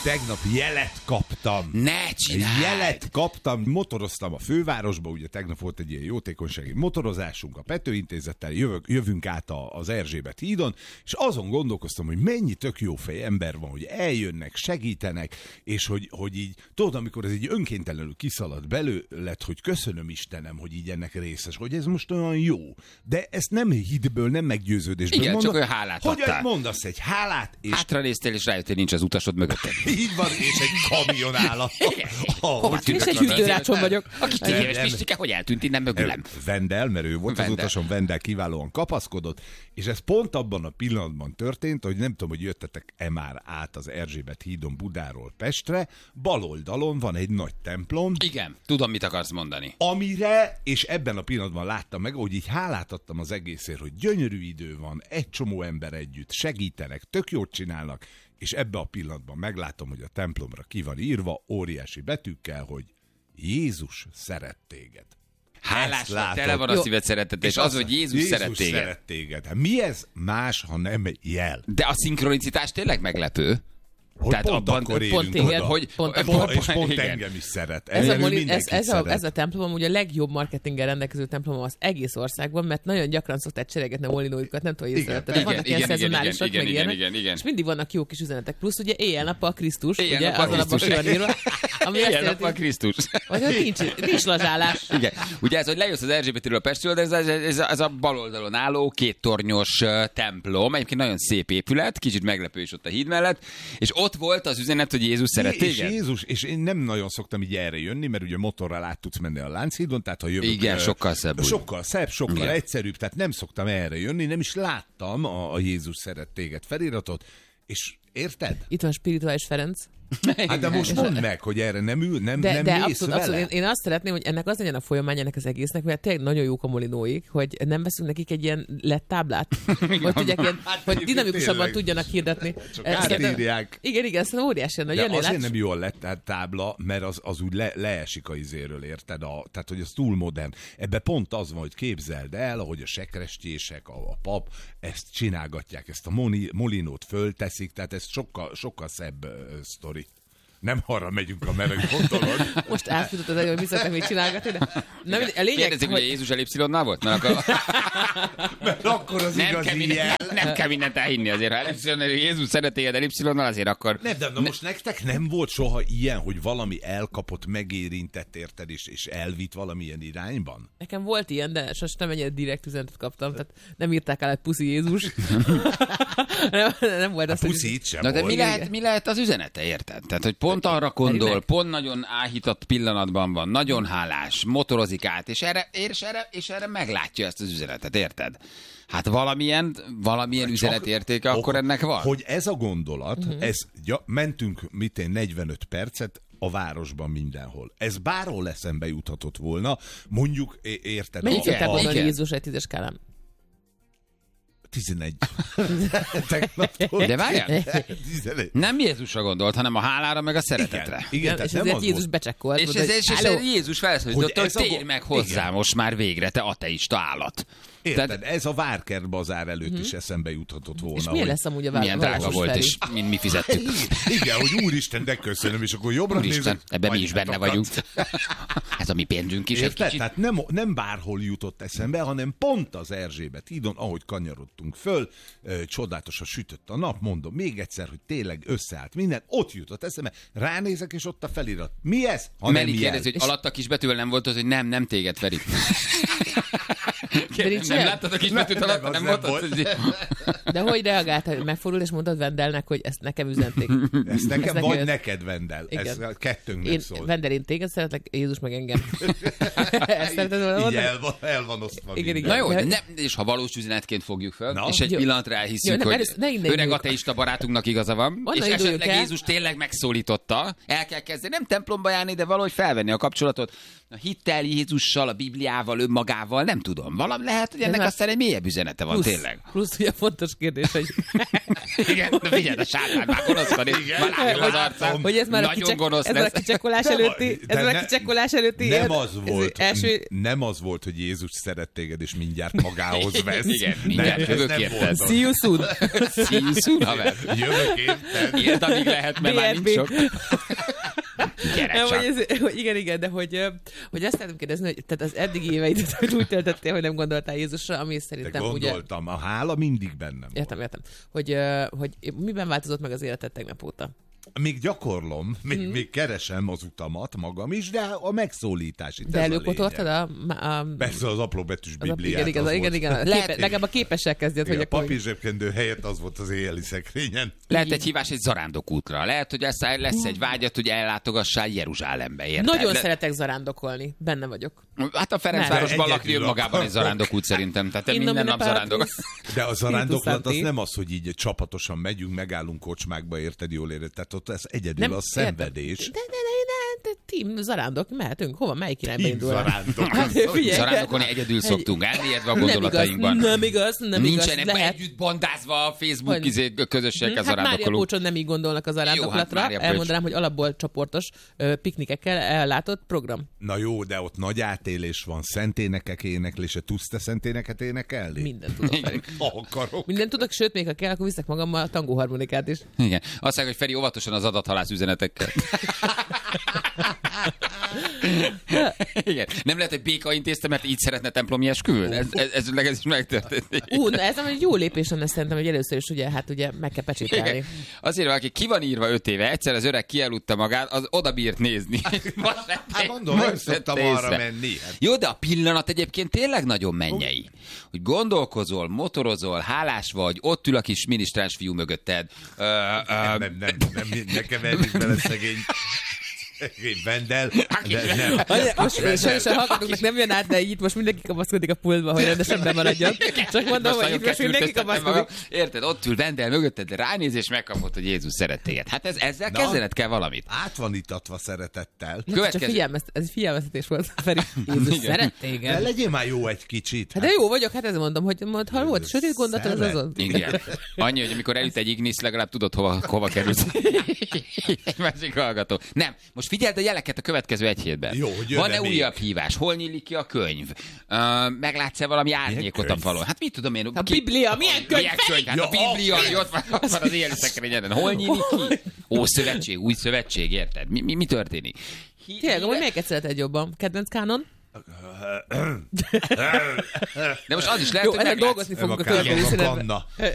tegnap jelet kaptam. Ne csinálj! Jelet kaptam, motoroztam a fővárosba, ugye tegnap volt egy ilyen jótékonysági motorozásunk a Pető Intézettel, jövünk át az Erzsébet hídon, és azon gondolkoztam, hogy mennyi tök jó fej ember van, hogy eljönnek, segítenek, és hogy így, tudod, amikor ez így önkéntelenül kiszalad belőled, hogy köszönöm Istenem, hogy így ennek részes, hogy ez most olyan jó. De ezt nem hitből, nem meggyőződésből igen, mondom, csak olyan hálát hogy adtál. mondasz egy hálát, és Hátranéztél, és rájöttél, nincs az utasod mögötted. így van, és egy kamion áll a... Hova És egy hűtőrácson vagyok. Aki 10 éves Pistike, hogy eltűnt innen mögülem? Vendel, mert ő volt az Vendel. utason, Vendel kiválóan kapaszkodott, és ez pont abban a pillanatban történt, hogy nem tudom, hogy jöttetek-e már át az Erzsébet hídon Budáról Pestre, bal oldalon van egy nagy templom, Igen, tudom, mit akarsz mondani. amire, és ebben a pillanatban láttam meg, hogy így hálát adtam az egészért, hogy gyönyörű idő van, egy csomó ember együtt, segítenek, tök jót csinálnak, és ebben a pillanatban meglátom, hogy a templomra ki van írva óriási betűkkel, hogy Jézus szeret téged. Hálás, látod. tele van a Jó. szíved szeretetés, és az, hogy Jézus szeret téged. szeret téged. Hát mi ez más, ha nem egy jel? De a szinkronicitás tényleg meglepő. Hogy Tehát pont abban- akkor pont érünk téged, oda. hogy- És pont igen. engem is szeret. Ez a, Ő mindenkit szeret. ez a templom ugye a legjobb marketinggel rendelkező templom az egész országban, mert nagyon gyakran szokták cseregetni a molinóikat, nem tudom, hogy Igen, észrevetted. Vannak ilyen igen, szezonálisak, igen, meg igen, ilyenek, igen. és mindig vannak jó kis üzenetek. Plusz ugye éjjel-nappal Krisztus, ugye, Éjjel-nappal az alapban ki van írva, ami azt Ilyen nap a jelenti, Krisztus. hogy hát nincs lazsálás. Igen. Ugye ez, hogy lejössz az Erzsébetről a Pestről, de ez a bal oldalon álló kéttornyos templom, egyébként nagyon szép épület, kicsit meglepő is ott a híd mellett, és ott volt az üzenet, hogy Jézus szeret És téged. Jézus, és én nem nagyon szoktam így erre jönni, mert ugye motorral át tudsz menni a Lánchídon, tehát ha jövök... Igen, sokkal szebb úgy. Sokkal szebb, sokkal Igen. egyszerűbb, tehát nem szoktam erre jönni, nem is láttam a Jézus szeret téged feliratot, és érted? Itt van Spirituális Ferenc. Hát de most mondd meg, hogy erre nem ül, nem De mész abszolút, vele. abszolút. Én azt szeretném, hogy ennek az legyen a folyamány ennek az egésznek, mert tényleg nagyon jók a molinóik, hogy nem veszünk nekik egy ilyen lett táblát, hogy tudják ilyen, hogy dinamikusabban tényleg. tudjanak hirdetni. Csak Szerintem- átírják. Igen, szerintem óriási lenne. De Jönnél azért át, nem jó a lett tábla, mert az úgy leesik a izéről, érted? Tehát, hogy az túl modern. Ebben pont az van, hogy képzeld el, ahogy a sekrestjések, a pap ezt csinálgatják, ezt a molinót fölteszik, tehát ez sokkal szebb sztori. Nem arra megyünk a meleg gondolod. most átfutottad el, hogy mi szoktak még csinálgatni, de nem, a lényeg, Kérdezik, hogy Jézus elipszilonnál volt? Mert akkor Mert akkor az igazi jel. nem kell mindent elhinni azért. Ha elipszilonnál, Jézus szeret téged elipszilonnal, azért akkor... Nem, de most nektek nem volt soha ilyen, hogy valami elkapott, megérintett, érted, és elvitt valamilyen irányban? nekem volt ilyen, de sosem nem ennyire direkt üzenetet kaptam, tehát nem írták el egy puszi Jézus. nem volt az, Puszi itt sem Na de volt. mi lehet az üzenete, érted? Tehát, hogy pont arra gondol, meg. pont nagyon áhított pillanatban van, nagyon hálás, motorozik át, és erre meglátja ezt az üzenetet, érted? Hát valamilyen üzenetértéke akkor ennek van. Hogy ez a gondolat, mentünk 45 percet a városban mindenhol. Ez bárhol eszembe juthatott volna, mondjuk, érted? Mennyit Igen, tudták mondani igen. Jézus egy 10-es skálán? 11. Tegnaptól. De várjál, 11. nem Jézusra gondolt, hanem a hálára meg a szeretetre. Igen, És tehát nem ezért az Jézus volt. becsekkolt. És mondta, hogy, ez "Halló, Jézus felszólította, Hogy hogy ez a térj meg hozzá igen. most már végre, te ateista állat. Érted? Ez a Várkert bazár előtt is eszembe juthatott volna. És milyen hogy- lesz amúgy a Milyen drága város volt, felé? és mi fizettük. Igen, hogy úristen, de köszönöm, és akkor jobbra Úristen, nézek. ebben mi is benne anyátokat. vagyunk. Ez a mi pénzünk is egy Érted? kicsit. Tehát nem bárhol jutott eszembe, hanem pont az Erzsébet hídon, ahogy kanyarodtunk föl, csodálatosan sütött a nap, mondom még egyszer, hogy tényleg összeállt minden, ott jutott eszembe, ránézek, és ott a felirat. Mi ez? Ha nem Meli jel. kérdezi, hogy alatt a kisbetűvel nem volt az, hogy nem téged Feri. nincs Nem olyan? láttad a kisbetűt alatt, az nem nem volt az, hogy... De hogy reagáltál, hogy megfordul, és mondtad Vendelnek, hogy ezt nekem üzenték? Ezt nekem Ez vagy neki- neked, Vendel. Ez Igen. a kettőnknek Én, szól. Vendel, én téged szeretlek, Jézus meg engem. Ezt szereted volna Így mondani? el van osztva Igen, minden. Na jó, De- de nem, és ha valós üzenetként fogjuk fel, Na. és egy Jó. pillanatra Jó, elhiszük, nem, hogy először ne innen öreg induljunk. ateista barátunknak igaza van, Onnan és induljunk esetleg el. Jézus tényleg megszólította, el kell kezdeni, nem templomba járni, de valahogy felvenni a kapcsolatot a hittel, Jézussal, a Bibliával, önmagával, nem tudom. Valami lehet, hogy ennek már- aztán egy mélyebb üzenete van tényleg. Plusz ugye pont fontos kérdés, hogy... Igen, de figyelj, a sátán már gonoszkodik. Már látom az arcán. Hogy ez már nagyon gonosz ez lesz. a kicsekkolás előtti, nem az volt, hogy Jézus szeret téged, és mindjárt magához vesz. Igen, mindjárt jövök érted. See you soon. See you soon, haver. Jövök érted. Érd, amíg lehet, mert már nincs sok. Gyere Nem, csak. hogy igen, de hogy azt szeretném kérdezni, hogy tehát az eddigi éveidet hogy úgy töltöttél, hogy nem gondoltál Jézusra, ami De szerintem gondoltam, ugye... a hála mindig bennem volt. Értem. Hogy miben változott meg az életed tegnap óta? Még gyakorlom, még keresem az utamat magam is, de a megszólítás itt De ez a előpotoltad lényeg. a Persze az apró-betűs Bibliát. igen. Legalább a képessel kezdjed, hogy a akkor... papírzsebkendő helyett az volt az éjjeli szekrényen. Lehet egy hívás egy zarándokútra. Lehet, hogy lesz egy vágyat, hogy ellátogassál Jeruzsálembe, érted? Nagyon szeretek zarándokolni. Benne vagyok. Hát a Ferencvárosban Nem. lakni önmagában egy zarándokút szerintem. Tehát te Innom minden nap ne zarándok. De a zarándoklat az Santi. nem az, hogy így csapatosan megyünk, megállunk kocsmákba, érted, jól érted? Tehát ott ez egyedül a szenvedés. De team zarándok, mehetünk. Hova? Melyik irányba Team indul? zarándok. Hát, figyelj, Zarándokolni egyedül szoktunk elmélyedve a gondolatainkban. Nem igaz. Nincsenek lehet. együtt bandázva a Facebook közösségek a Hát Mária zarándokolók. Pócson nem így gondolnak a zarándoklatra. Mária Pócs. Elmondanám, hogy alapból csoportos piknikekkel ellátott program. Na jó, de ott nagy átélés van, szenténekek éneklése. Tudsz te szenténeket énekelni? Mindent tudok, Feri. Ha akarok. Mindent tudok, sőt, még ha kell, akkor viszek magammal a tangóharmonikát is. Igen. Azt mondják, hogy Feri óvatosan az adathalász üzenetekkel. Igen. Nem lehet, hogy Béka intézte, mert így szeretne templomi esküvőn? Ez is megtörténik. Na ez nem egy jó lépés lenne szerintem, hogy először is ugye, hát ugye meg kell pecsételni. Azért, aki ki van írva 5 éve, egyszer az öreg kialudta magát, az oda bírt nézni. Hát mondom, nem szoktam arra menni. Hát. Jó, de a pillanat egyébként tényleg nagyon mennyei. Hogy gondolkozol, motorozol, hálás vagy, ott ül a kis minisztráns fiú mögötted. Nem, ne keverjük bele szegény Vendel. Nem. Most sajnos a hallgatóknak nem jön át, de így most mindenki kapaszkodik a pultba, hogy rendesen bemaradjon. Csak mondom, hogy itt most mindenki kapaszkodik. Érted, ott ül Vendel mögötted, de ránéz és megkapod, hogy Jézus szeret téged. Hát ezzel kezdened kell valamit. Át van itatva szeretettel. Csak ez figyelmeztetés volt. Feri, Jézus szeret De téged. legyél már jó egy kicsit. Hát de jó vagyok, hát ezt mondom, hogy ha volt sötét gondolatod, az azon. Igen. Annyi, hogy amikor elüt egy ignisz, legalább tudod, hova kerülsz. Egy másik hallgató. Nem, most figyeld a jeleket a következő egy hétben. Jó, hogy jön van-e még? újabb hívás? Hol nyílik ki a könyv? Meglátsz-e valami árnyékot a falon? Hát mit tudom én? A Biblia, milyen könyv? Milyen könyv? Hát a Biblia, hogy ott van az éjjeli szekrényeden. Hol nyílik ki? Ószövetség, új szövetség, érted? Mi történik? Tényleg, amúgy melyiket szereted jobban? Kedvenc kánon? De most az is lehet, Jó, hogy ennek meglátsz. dolgozni fogunk a Kánon, következő a szünetben. kanna.